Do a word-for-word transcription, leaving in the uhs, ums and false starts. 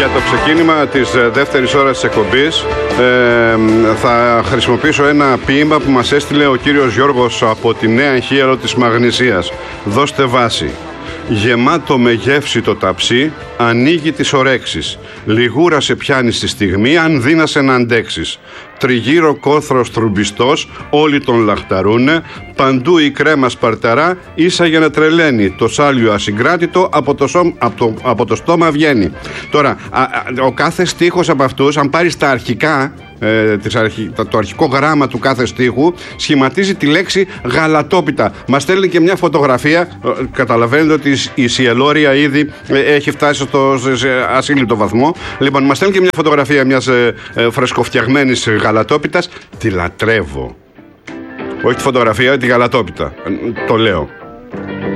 Για το ξεκίνημα της δεύτερης ώρας της εκπομπής ε, θα χρησιμοποιήσω ένα ποίημα που μας έστειλε ο κύριος Γιώργος από τη Νέα Αιχίαρο της Μαγνησίας. Δώστε βάση. Γεμάτο με γεύση το ταψί, ανοίγει τις ορέξεις. Λιγούρα σε πιάνει στη στιγμή, αν δύνασε να αντέξεις. Τριγύρω κόθρος τρουμπιστός, όλοι τον λαχταρούνε. Παντού η κρέμα σπαρταρά, ίσα για να τρελαίνει. Το σάλιο ασυγκράτητο από το, σώμα, από το, από το στόμα βγαίνει. Τώρα, α, α, ο κάθε στίχος από αυτούς, αν πάρεις τα αρχικά, ε, της αρχι, το αρχικό γράμμα του κάθε στίχου, σχηματίζει τη λέξη γαλατόπιτα. Μας στέλνει και μια φωτογραφία. Ε, καταλαβαίνετε ότι η Σιελόρια ήδη ε, έχει φτάσει στο σε ασύλληπτο βαθμό. Λοιπόν, μας στέλνει και μια φωτογραφία μιας ε, ε, φρεσκοφτιαγμένης γαλατόπιτας. Τη λατρεύω. Όχι τη φωτογραφία, τη γαλατόπιτα. Το λέω.